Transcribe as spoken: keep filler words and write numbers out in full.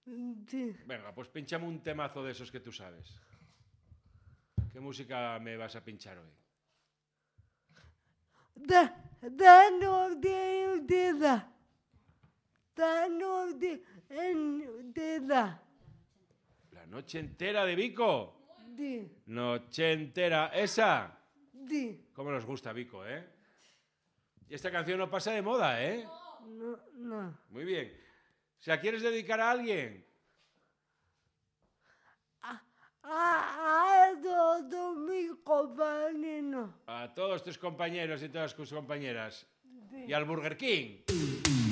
Sí. Venga, pues pinchame un temazo de esos que tú sabes. ¿Qué música me vas a pinchar hoy? Da, danos de vida. Danos de, en, de da. La noche entera de Vico. Di, Noche entera. ¿Esa? di. ¿Cómo nos gusta Vico, eh? Y esta canción no pasa de moda, ¿eh? No, no. Muy bien. O sea, ¿quieres dedicar a alguien? A, a, a todos mis compañeros. A todos tus compañeros y todas tus compañeras. Y al Burger King.